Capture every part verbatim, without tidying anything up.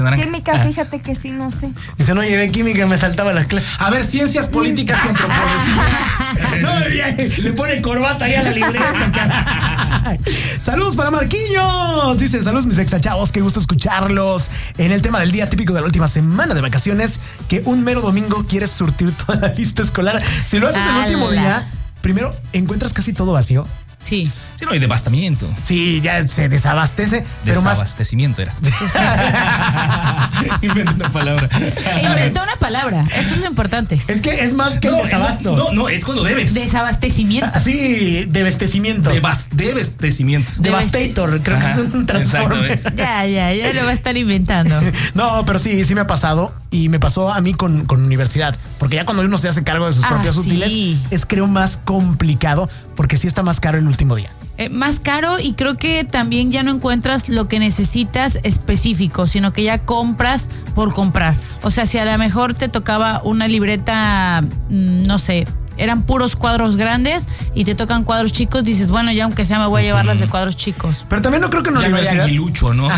Química, fíjate que sí, no sé. Dice, no llevé química, me saltaba las clases. A ver, ciencias políticas y antropología. No, le pone corbata ahí a la libreta. Saludos para Marquillos. Dice, saludos mis exachavos, qué gusto escucharlos. En el tema del día típico de la última semana de vacaciones, que un mero domingo quieres surtir toda la lista escolar. Si lo haces el último día, primero encuentras casi todo vacío. Sí. Sí, no, hay devastamiento. Sí, ya se desabastece. Pero Desabastecimiento más... era. Inventa una palabra. Inventó una palabra. Eso es lo importante. Es que es más que no, el desabasto. No, no, es cuando debes. Desabastecimiento. Sí, devestecimiento. Devas, devestecimiento. Devastator, creo Ajá, que es un transforme. Exacto, ya, ya, ya lo va a estar inventando. No, pero sí, sí me ha pasado. Y me pasó a mí con, con universidad. Porque ya cuando uno se hace cargo de sus ah, propios sí. útiles, es creo más complicado. Porque sí está más caro el último día. Eh, más caro, y creo que también ya no encuentras lo que necesitas específico, sino que ya compras por comprar. O sea, si a lo mejor te tocaba una libreta, no sé, eran puros cuadros grandes y te tocan cuadros chicos, dices, bueno, ya aunque sea me voy a llevar las de cuadros chicos. Pero también no creo que en la ya universidad... no hay aguilucho, ¿no?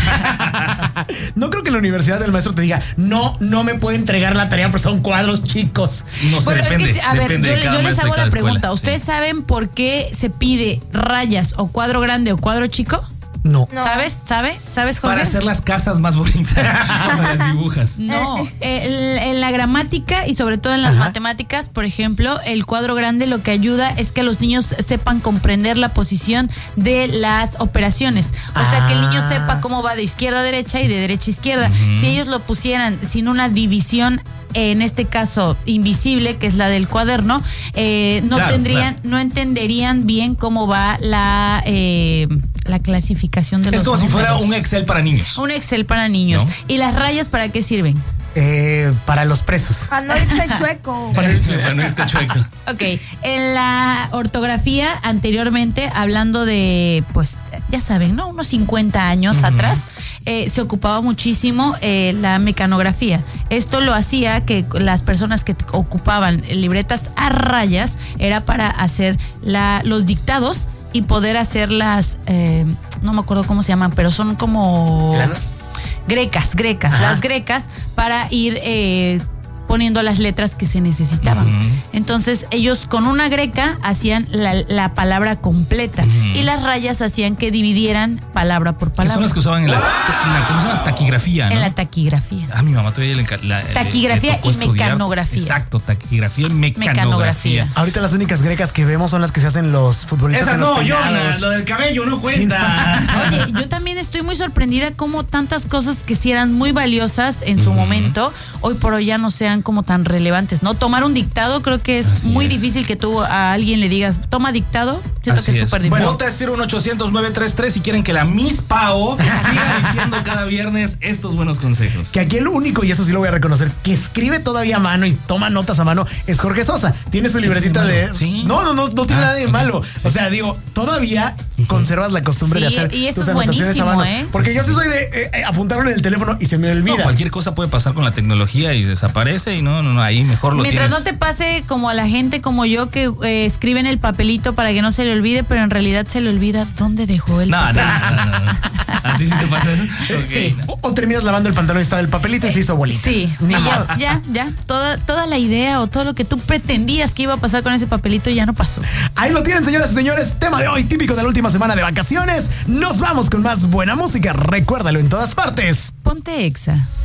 No creo que en la universidad el maestro te diga, no, no me puede entregar la tarea porque son cuadros chicos. No sé, bueno, depende. Es que, a ver, depende yo, de cada yo les hago la pregunta. Escuela. ¿Ustedes sí. saben por qué se pide rayas o cuadro grande o cuadro chico? No. No. ¿Sabes? ¿Sabes? ¿Sabes, Jorge? Para hacer las casas más bonitas. Para las dibujas. No, el, en la gramática y sobre todo en las Ajá. matemáticas, por ejemplo, el cuadro grande lo que ayuda es que los niños sepan comprender la posición de las operaciones. O sea, que el niño sepa cómo va de izquierda a derecha y de derecha a izquierda. Uh-huh. Si ellos lo pusieran sin una división, en este caso invisible, que es la del cuaderno, eh, no claro, tendrían, claro. no entenderían bien cómo va la eh, la clasificación de es los Es como números. si fuera un Excel para niños. Un Excel para niños. ¿No? ¿Y las rayas para qué sirven? Eh, para los presos. Para no irse chueco. Para no irse chueco. Ok, en la ortografía anteriormente, hablando de, pues, ya saben, ¿no? Unos cincuenta años uh-huh. atrás, eh, se ocupaba muchísimo eh, la mecanografía. Esto lo hacía que las personas que ocupaban libretas a rayas era para hacer la, los dictados y poder hacer las, eh, no me acuerdo cómo se llaman, pero son como... ¿Planas? Grecas, grecas, Ajá. las grecas para ir eh, poniendo las letras que se necesitaban. Uh-huh. Entonces ellos con una greca hacían la, la palabra completa uh-huh. y las rayas hacían que dividieran palabra por palabra. Que son las que usaban en la, en la, ¿cómo se llama? Taquigrafía, ¿no? En la taquigrafía. Ah, mi mamá todavía le, la, taquigrafía le, le y mecanografía. Exacto, taquigrafía y mecanografía. mecanografía. Ahorita las únicas grecas que vemos son las que se hacen los futbolistas. Esa en no, los Jonas, lo del cabello no cuenta. Oye, yo también estoy muy sorprendida cómo tantas cosas que sí eran muy valiosas en su uh-huh. momento, hoy por hoy ya no sean como tan relevantes, ¿no? Tomar un dictado, creo que es Así muy es. difícil que tú a alguien le digas, toma dictado, siento Así que es súper difícil. Bueno, vota cero uno ochocientos nueve tres tres si quieren que la Miss Pao siga diciendo cada viernes estos buenos consejos. Que aquí el único, y eso sí lo voy a reconocer, que escribe todavía a mano y toma notas a mano es Jorge Sosa. Tiene su libretita de... ¿Sí? No, no, no, no tiene ah, nada de okay. malo. Sí. O sea, digo, todavía conservas la costumbre sí, de hacer y eso tus es anotaciones a mano. ¿eh? Porque yo sí soy de eh, eh, apuntarlo en el teléfono y se me olvida. No, cualquier cosa puede pasar con la tecnología y desaparece y no, no, no, ahí mejor lo Mientras tienes. no te pase como a la gente como yo que eh, escribe en el papelito para que no se le olvide, pero en realidad se le olvida dónde dejó el no, papel. No, no, no, no. ¿A ti sí te pasa eso? Okay, sí. No. O, o terminas lavando el pantalón y está el papelito y se hizo bolita. Sí, Ni yo, ya, ya. Toda, toda la idea o todo lo que tú pretendías que iba a pasar con ese papelito ya no pasó. Ahí lo tienen, señoras y señores. Tema de hoy, típico de la última semana de vacaciones. Nos vamos con más buena música. Recuérdalo en todas partes. Ponte Exa.